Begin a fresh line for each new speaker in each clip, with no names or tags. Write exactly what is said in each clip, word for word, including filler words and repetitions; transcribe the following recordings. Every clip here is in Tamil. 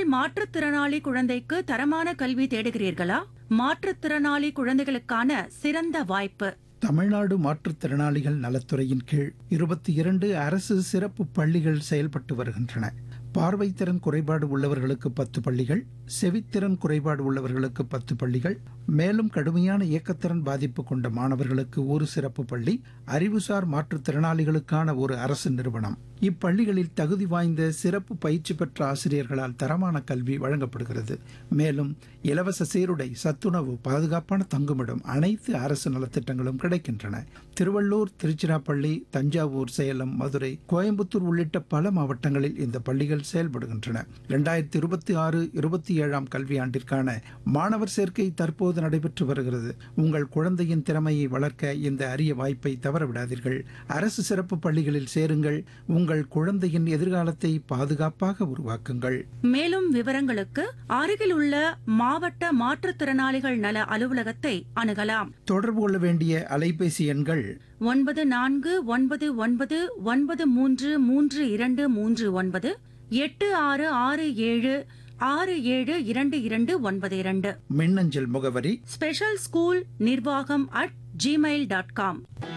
உங்கள் மாற்றுத்திறனாளி குழந்தைக்கு தரமான கல்வி தேடுகிறீர்களா? மாற்றுத்திறனாளி குழந்தைகளுக்கான சிறந்த வாய்ப்பு.
தமிழ்நாடு மாற்றுத்திறனாளிகள் நலத்துறையின் கீழ் இருபத்தி இரண்டு அரசு சிறப்பு பள்ளிகள் செயல்பட்டு வருகின்றன. பார்வைத்திறன் குறைபாடு உள்ளவர்களுக்கு பத்து பள்ளிகள், செவித்திறன் குறைபாடு உள்ளவர்களுக்கு பத்து பள்ளிகள், மேலும் கடுமையான இயக்கத்திறன் பாதிப்பு கொண்ட மாணவர்களுக்கு ஒரு சிறப்பு பள்ளி, அறிவுசார் மாற்றுத்திறனாளிகளுக்கான ஒரு அரசு நிறுவனம். இப்பள்ளிகளில் தகுதி வாய்ந்த சிறப்பு பயிற்சி பெற்ற ஆசிரியர்களால் தரமான கல்வி வழங்கப்படுகிறது. மேலும் இலவச சீருடை, சத்துணவு, பாதுகாப்பான தங்குமிடம், அனைத்து அரசு நலத்திட்டங்களும் கிடைக்கின்றன. திருவள்ளூர், திருச்சிராப்பள்ளி, தஞ்சாவூர், சேலம், மதுரை, கோயம்புத்தூர் உள்ளிட்ட பல மாவட்டங்களில் இந்த பள்ளிகள் செயல்படுகின்றன. இரண்டாயிரத்தி இருபத்தி ஆறு இருபத்தி ஏழாம் கல்வியாண்டிற்கான மாணவர் சேர்க்கை தற்போது நடைபெற்று வருகிறது. உங்கள் குழந்தையின் திறமையை வளர்க்க இந்த அரிய வாய்ப்பை தவறவிடாதீர்கள். அரசு சிறப்பு பள்ளிகளில் சேருங்கள். உங்கள் குழந்தையின் எதிர்காலத்தை பாதுகாப்பாக உருவாக்குங்கள்.
மேலும் விவரங்களுக்கு அருகில் உள்ள மாவட்ட மாற்றுத்திறனாளிகள் நல அலுவலகத்தை அணுகலாம்.
தொடர்பு கொள்ள வேண்டிய அலைபேசி எண்கள்
ஒன்பது நான்கு ஒன்பது ஒன்பது ஒன்பது மூன்று மூன்று இரண்டு மூன்று ஒன்பது, எட்டு ஆறு ஆறு ஏழு ஆறு ஏழு இரண்டு இரண்டு ஒன்பது இரண்டு.
மின்னஞ்சல் முகவரி
ஸ்பெஷல் ஸ்கூல் நிர்வாகம் அட் ஜிமெயில் டாட் காம்.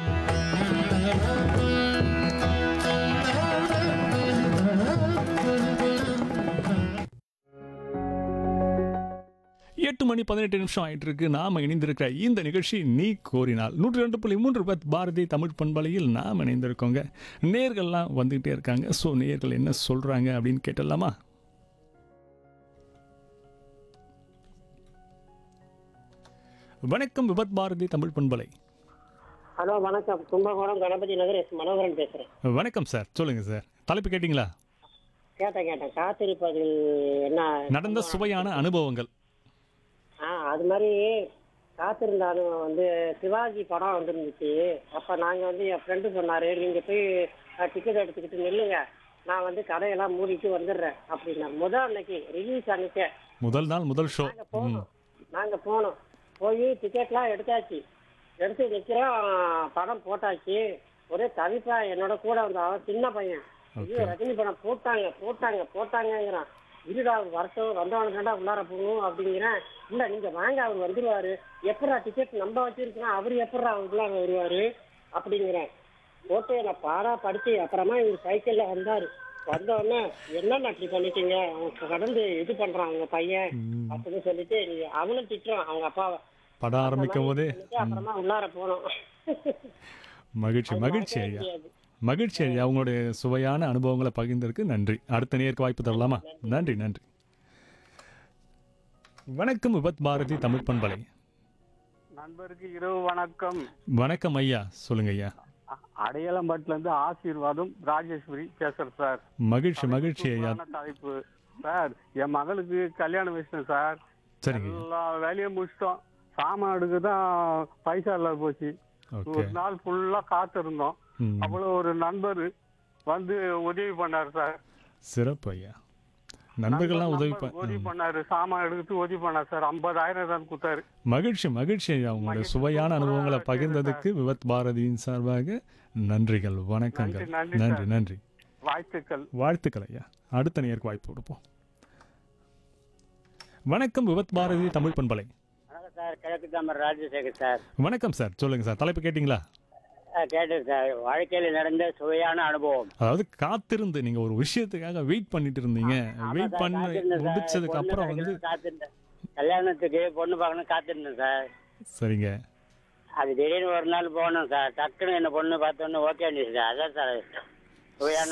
எட்டு மணி பதினெட்டு நிமிஷம் ஆயிட்டு இருக்கு. நாம இணைந்திருக்கிற இந்த நிகழ்ச்சி நீ கோரினால் நூற்றி ரெண்டு புள்ளி மூன்று பத் பாரதி தமிழ் பண்பலையில் நாம் இணைந்திருக்கோங்க. நேர்கள்லாம் வந்துகிட்டே இருக்காங்க. ஸோ நேர்கள் என்ன சொல்றாங்க அப்படின்னு கேட்டலாமா? வணக்கம், விபத் பாரதி தமிழ் பண்பலை.
ஹலோ வணக்கம், கும்பகோணம் கணபதி நகர் எஸ் மனோகரன் பேசுறேன்.
வணக்கம் சார், சொல்லுங்க சார். தலைப்பு கேட்டீங்களா?
கேட்டேன் கேட்டேன் காத்திருப்பதில் என்ன
நடந்த சுவையான அனுபவங்கள்.
ஆ அது மாதிரி காத்திருந்த அனுபவம் வந்து சிவாஜி படம் வந்துருந்துச்சு. அப்போ நாங்கள் வந்து என் ஃப்ரெண்டு சொன்னார், நீங்கள் போய் டிக்கெட் எடுத்துக்கிட்டு நில்லுங்க, நான் வந்து கடையெல்லாம் மூடிட்டு வந்துடுறேன் அப்படின்னா. முதல் அன்னைக்கு ரிலீஸ் அன்னைக்கே
முதல் நாள் முதல் ஷோ
நாங்கள் போனோம் நாங்கள் போனோம் போய் டிக்கெட்லாம் எடுத்தாச்சு. எடுத்து நிற்கிறோம், படம் போட்டாச்சு. ஒரே தவிப்பா. என்னோட கூட வந்த அவன் சின்ன பையன், ஐயோ ரஜினி படம் போட்டாங்க போட்டாங்க போட்டாங்கிறான். இருடா வரட்டும், வந்தவனுக்காண்டா உள்ளார போகணும் அப்படிங்கிறேன். இல்லை நீங்கள் வாங்க, அவர் வந்துடுவார். எப்படா டிக்கெட் நம்ம வச்சிருக்கிறோம், அவர் எப்படா உள்ளார வருவார் அப்படிங்கிறேன். போட்டு நான் பாடா படித்து அப்புறமா இவர் சைக்கிளில் வந்தார். வந்தோடனே என்னென்ன அப்படி பண்ணிட்டீங்க, அவங்க கடந்து இது பண்ணுறான் அவங்க பையன் அப்படின்னு சொல்லிட்டு அவனும் திட்டுறான் அவங்க அப்பாவை.
படம் ஆரம்பிக்கும் போதே
அப்புறமா உள்ளார போனோம்.
மகிழ்ச்சி மகிழ்ச்சி ஐயா, மகிழ்ச்சி ஐயா. அவங்களுடைய சுவையான அனுபவங்களை பகிர்ந்ததற்கு நன்றி. அடுத்த நேருக்கு வாய்ப்பு தரலாமா? நன்றி நன்றி. வணக்கம், விபத் பாரதி தமிழ் பண்பலை.
நண்பருக்கு இரவு வணக்கம்.
வணக்கம் ஐயா, சொல்லுங்க ஐயா.
அடையாளம்பட்டுல இருந்து ஆசீர்வாதம் ராஜேஸ்வரி பேசுறேன் சார்.
மகிழ்ச்சி மகிழ்ச்சி ஐயா.
தலைப்பு சார், என் மகளுக்கு கல்யாணம் வச்சிட்டேன் சார்.
சரிங்க.
எல்லா வேலையும் முடிச்சிட்டோம். சாமான் அடுக்கு தான் பைசா இல்லாத போச்சு. ஒரு நாள் ஃபுல்லா காத்து இருந்தோம். அவ்வளவு ஒரு நண்பர் வந்து உதவி பண்ணாரு சார்.
சிறப்பு ஐயா. நண்பர்கள்லாம் உதவி
உதவி பண்ணாரு, சாமான் எடுத்து உதவி பண்ணாரு சார். ஐம்பதாயிரம் தான் கொடுத்தாரு.
மகிழ்ச்சி மகிழ்ச்சி ஐயா. உங்களுடைய சுவையான அனுபவங்களை பகிர்ந்ததுக்கு விபத் பாரதியின் சார்பாக நன்றிகள், வணக்கங்கள். நன்றி நன்றி,
வாழ்த்துக்கள்
வாழ்த்துக்கள் ஐயா. அடுத்த நேருக்கு வாய்ப்பு கொடுப்போம். வணக்கம், விபத் பாரதி தமிழ் பண்பலை.
சார் கிழக்கு தாமர் ராஜசேகர் சார்.
வணக்கம் சார், சொல்லுங்க சார். தலைப்பு கேட்டீங்களா?
கேட்டேன் சார். வாழ்க்கையில் நடந்த சுவையான அனுபவம்.
அதாவது காத்திருந்து நீங்க ஒரு விஷயத்துக்காக வெயிட் பண்ணிட்டு இருந்தீங்க. வெயிட் பண்ணி முடிச்சதுக்கு அப்புறம் வந்து
காத்திருந்தேன். கல்யாணத்துக்கு பொண்ணு பார்க்கணும் காத்திருந்தேன் சார்.
சரிங்க.
அது திடீர்னு ஒரு நாள் போகணும் சார். டக்குன்னு என்ன பொண்ணு பார்த்தோன்னு ஓகே சார். அதான் சார் சுவையான